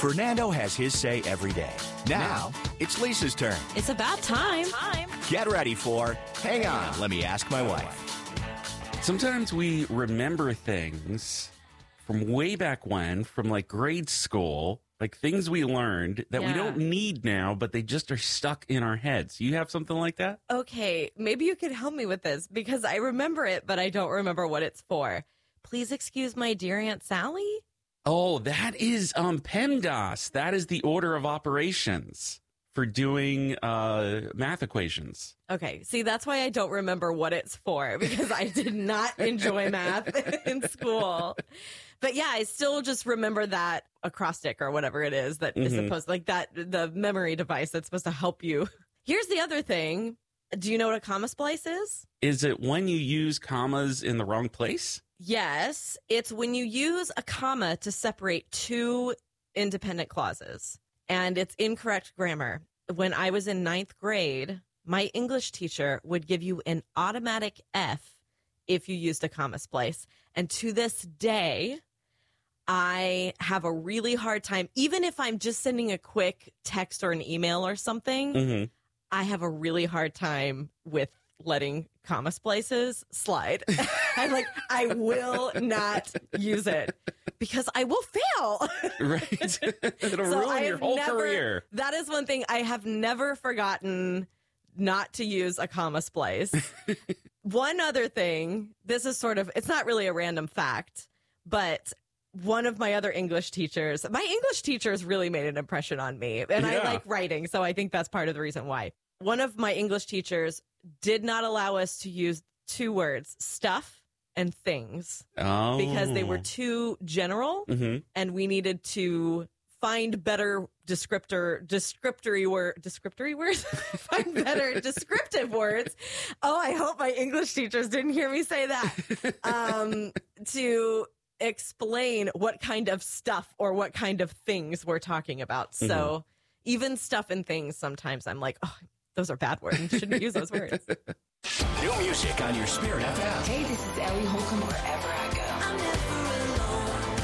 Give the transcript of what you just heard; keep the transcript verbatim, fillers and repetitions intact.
Fernando has his say every day. Now, it's Lisa's turn. It's about time. Get ready for Hang On, Let Me Ask My Wife. Sometimes we remember things from way back when, from like grade school, like things we learned that we Yeah. don't need now, but they just are stuck in our heads. You have something like that? Okay, maybe you could help me with this because I remember it, but I don't remember what it's for. Please excuse my dear Aunt Sally. Oh, that is um, PEMDAS. That is the order of operations for doing uh, math equations. Okay, see, that's why I don't remember what it's for because I did not enjoy math in school. But yeah, I still just remember that acrostic or whatever it is that is Mhm. supposed like that the memory device that's supposed to help you. Here's the other thing. Do you know what a comma splice is? Is it when you use commas in the wrong place? Yes, it's when you use a comma to separate two independent clauses, and it's incorrect grammar. When I was in ninth grade, my English teacher would give you an automatic F if you used a comma splice. And to this day, I have a really hard time, even if I'm just sending a quick text or an email or something, Mm-hmm. I have a really hard time with letting comma splices slide. I'm like, I will not use it because I will fail. Right. It'll So I ruin your have whole never- career. That is one thing I have never forgotten not to use a comma splice. One other thing, this is sort of, it's not really a random fact, but one of my other English teachers, my English teachers really made an impression on me. And I Yeah. like writing, so I think that's part of the reason why. One of my English teachers did not allow us to use two words, stuff and things, Oh. because they were too general Mm-hmm. and we needed to find better descriptor, descriptory word, descriptory words, find better descriptive words. Oh, I hope my English teachers didn't hear me say that. Um, to explain what kind of stuff or what kind of things we're talking about. So Mm-hmm. even stuff and things, sometimes I'm like, oh, those are bad words. Shouldn't use those words. New music on your Spirit F M. Hey, this is Ellie Holcomb wherever I go. I'm never alone.